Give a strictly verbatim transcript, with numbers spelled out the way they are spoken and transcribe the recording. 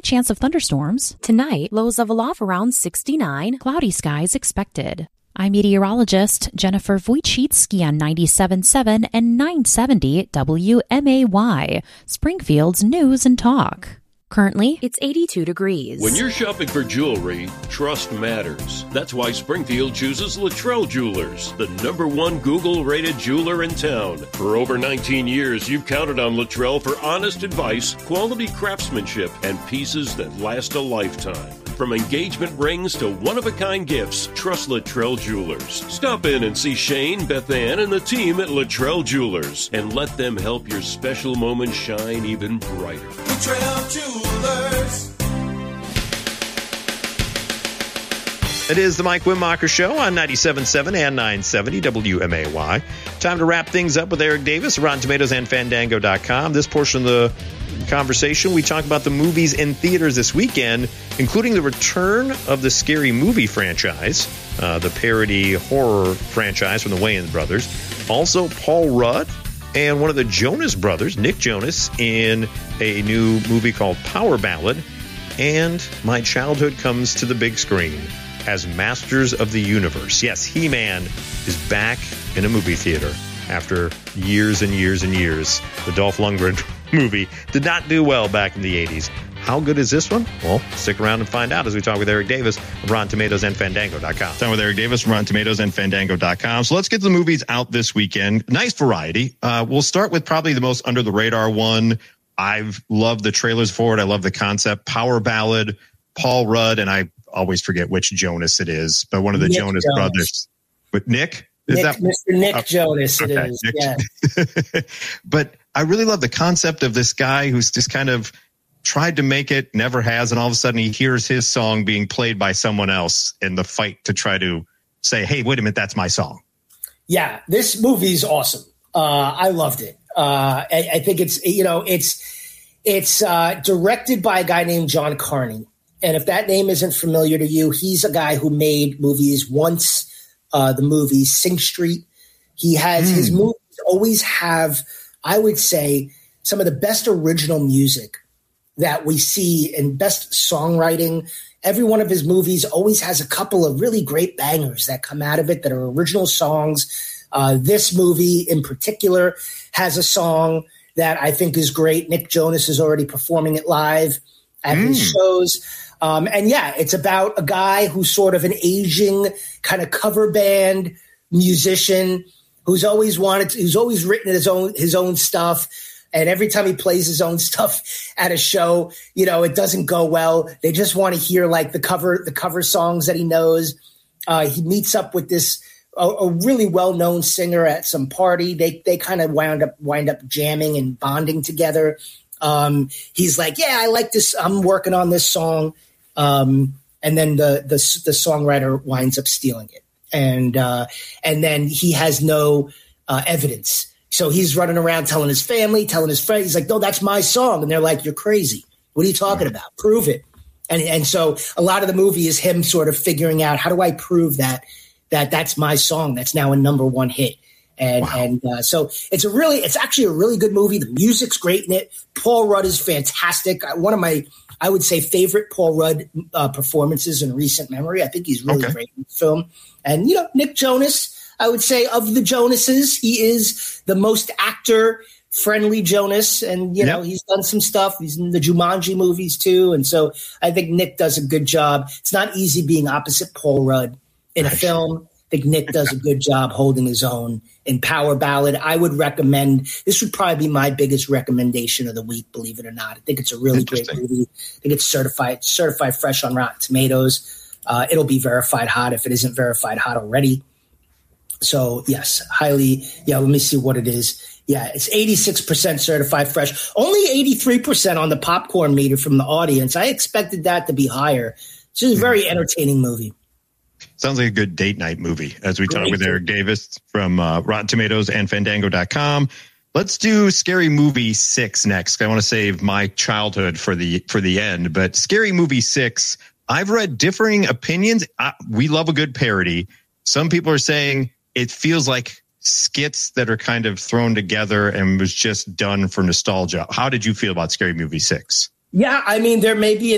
chance of thunderstorms. Tonight, lows of a low of around sixty-nine. Cloudy skies expected. I'm meteorologist Jennifer Wojcicki on ninety-seven point seven and nine seventy W M A Y, Springfield's News and Talk. Currently, it's eighty-two degrees. When you're shopping for jewelry, trust matters. That's why Springfield chooses Luttrell Jewelers, the number one Google-rated jeweler in town. For over nineteen years, you've counted on Luttrell for honest advice, quality craftsmanship, and pieces that last a lifetime. From engagement rings to one-of-a-kind gifts, trust Luttrell Jewelers. Stop in and see Shane, Beth Ann, and the team at Luttrell Jewelers, and let them help your special moments shine even brighter. Luttrell Jewelers. It is the Mike Wimmacher Show on ninety-seven point seven and nine seventy W M A Y. Time to wrap things up with Eric Davis, Rotten Tomatoes and Fandango dot com. This portion of the conversation, we talk about the movies in theaters this weekend, including the return of the Scary Movie franchise, uh, the parody horror franchise from the Wayans brothers. Also, Paul Rudd and one of the Jonas brothers, Nick Jonas, in a new movie called Power Ballad. And My Childhood comes to the big screen as Masters of the Universe. Yes, He-Man is back in a movie theater after years and years and years. The Dolph Lundgren movie did not do well back in the eighties. How good is this one? Well, stick around and find out as we talk with Eric Davis of Rotten Tomatoes and Fandango dot com. Time with Eric Davis from Rotten Tomatoes and Fandango dot com. So let's get the movies out this weekend. Nice variety. Uh, we'll start with probably the most under the radar one. I've loved the trailers for it. I love the concept. Power Ballad, Paul Rudd, and I always forget which Jonas it is, but one of the Nick Jonas, Jonas brothers. But Nick? Is Nick that Mister Nick oh, Jonas? It okay, is. Nick. Yeah. But I really love the concept of this guy who's just kind of tried to make it, never has, and all of a sudden he hears his song being played by someone else in the fight to try to say, hey, wait a minute, that's my song. Yeah, this movie's awesome. Uh, I loved it. Uh, I, I think it's, you know, it's it's uh, directed by a guy named John Carney. And if that name isn't familiar to you, he's a guy who made movies once, uh, the movie Sing Street. He has mm. his movies always have, I would say, some of the best original music that we see and best songwriting. Every one of his movies always has a couple of really great bangers that come out of it that are original songs. Uh, this movie in particular has a song that I think is great. Nick Jonas is already performing it live at mm. his shows. Um, and yeah, it's about a guy who's sort of an aging kind of cover band musician who's always wanted to, who's always written his own, his own stuff. And every time he plays his own stuff at a show, you know, it doesn't go well. They just want to hear like the cover, the cover songs that he knows. Uh, he meets up with this, a, a really well-known singer at some party. They, they kind of wound up, wind up jamming and bonding together. Um, he's like, yeah, I like this. I'm working on this song. Um, and then the, the, the songwriter winds up stealing it. And, uh, and then he has no, uh, evidence. So he's running around telling his family, telling his friends, he's like, no, that's my song. And they're like, you're crazy. What are you talking about? Prove it. And, and so a lot of the movie is him sort of figuring out, how do I prove that, that that's my song? That's now a number one hit. And, wow. and, uh, so it's a really, it's actually a really good movie. The music's great in it. Paul Rudd is fantastic. One of my, I would say, favorite Paul Rudd uh, performances in recent memory. I think he's really okay. great in the film. And, you know, Nick Jonas, I would say of the Jonases, he is the most actor-friendly Jonas. And, you yep. know, he's done some stuff. He's in the Jumanji movies, too. And so I think Nick does a good job. It's not easy being opposite Paul Rudd in a film. I think Nick does a good job holding his own in Power Ballad. I would recommend – this would probably be my biggest recommendation of the week, believe it or not. I think it's a really great movie. I think it's certified certified fresh on Rotten Tomatoes. Uh, it'll be verified hot if it isn't verified hot already. So, yes, highly – yeah, let me see what it is. Yeah, it's eighty-six percent certified fresh. Only eighty-three percent on the popcorn meter from the audience. I expected that to be higher. It's just a very entertaining movie. Sounds like a good date night movie as we Great. talk with Eric Davis from uh, Rotten Tomatoes and Fandango dot com. Let's do Scary Movie six next. I want to save My Childhood for the for the end. But Scary Movie six, I've read differing opinions. I, we love a good parody. Some people are saying it feels like skits that are kind of thrown together and was just done for nostalgia. How did you feel about Scary Movie six? Yeah, I mean, there may be